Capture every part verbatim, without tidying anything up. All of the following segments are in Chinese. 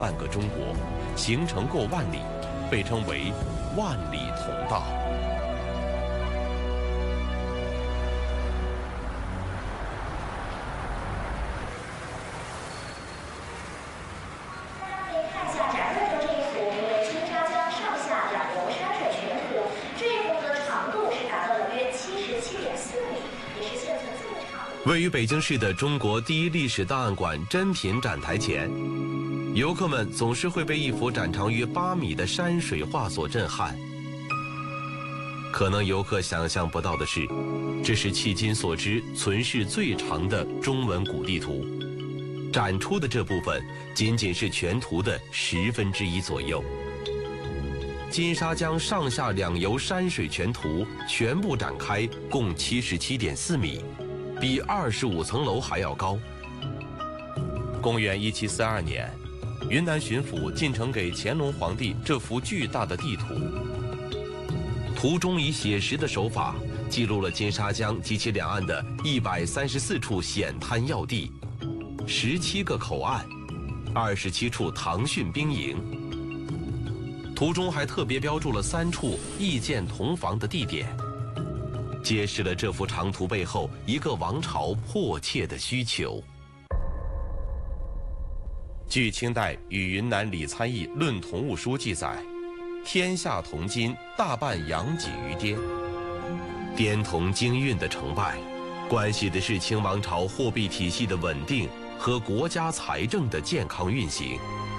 半个中国，行程过万里，被称为万里同道。位于北京市的中国第一历史档案馆珍品展台前，游客们总是会被一幅展长约八米的山水画所震撼。可能游客想象不到的是，这是迄今所知存世最长的中文古地图。展出的这部分仅仅是全图的十分之一左右。金沙江上下两游山水全图全部展开，共七十七点四米。比二十五层楼还要高。公元一七四二年，云南巡抚进呈给乾隆皇帝这幅巨大的地图，图中以写实的手法记录了金沙江及其两岸的一百三十四处险滩要地，十七个口岸，二十七处唐训兵营。图中还特别标注了三处易建铜房的地点，揭示了这幅长图背后一个王朝迫切的需求。据清代与云南李参议论铜物书记载，天下铜金大半养己于滇。滇铜经运的成败，关系的是清王朝货币体系的稳定和国家财政的健康运行。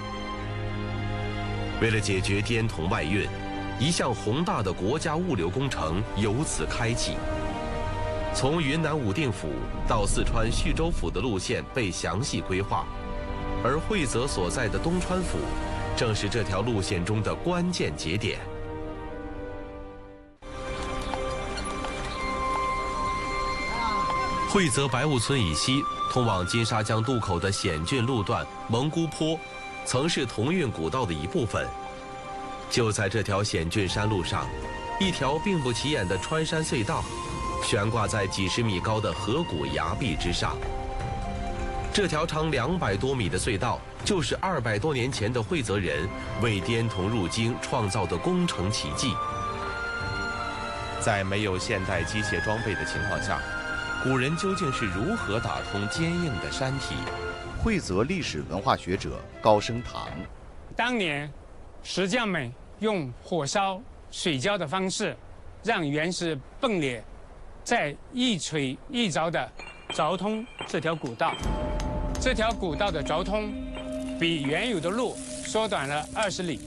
为了解决滇铜外运，一项宏大的国家物流工程由此开启。从云南武定府到四川叙州府的路线被详细规划，而惠泽所在的东川府正是这条路线中的关键节点。惠泽白雾村以西通往金沙江渡口的险峻路段蒙古坡，曾是铜运古道的一部分。就在这条险峻山路上，一条并不起眼的穿山隧道，悬挂在几十米高的河谷崖壁之上。这条长两百多米的隧道，就是二百多年前的惠泽人为滇铜入京创造的工程奇迹。在没有现代机械装备的情况下，古人究竟是如何打通坚硬的山体？ 惠泽历史文化学者高升堂， 当年石匠们用火烧、水浇的方式，让原石迸裂，再一锤一凿的凿通这条古道。这条古道的凿通，比原有的路缩短了二十里。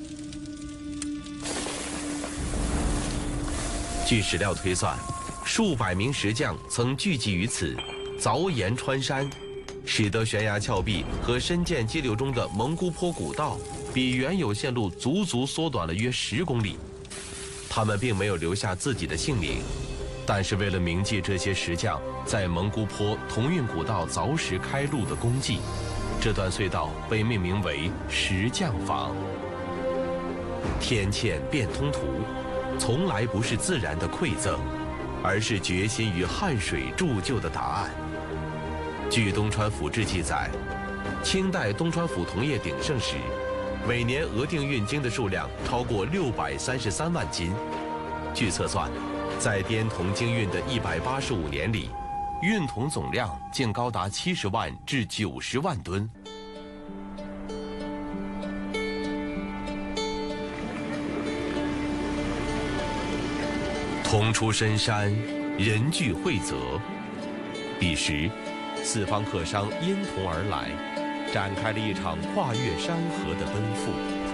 据史料推算，数百名石匠曾聚集于此，凿岩穿山，使得悬崖峭壁和深涧激流中的蒙古坡古道比原有线路足足缩短了约十公里。他们并没有留下自己的姓名，但是为了铭记这些石匠在蒙古坡铜运古道凿石开路的功绩，这段隧道被命名为石匠坊。天堑变通图，从来不是自然的馈赠，而是决心与汗水铸就的答案。据东川府志记载，清代东川府铜业鼎盛时，每年额定运京的数量超过六百三十三万斤。据测算，在滇铜经运的一百八十五年里，运铜总量竟高达七十万至九十万吨。铜出深山，人聚惠泽。彼时，四方客商因铜而来，展开了一场跨越山河的奔赴。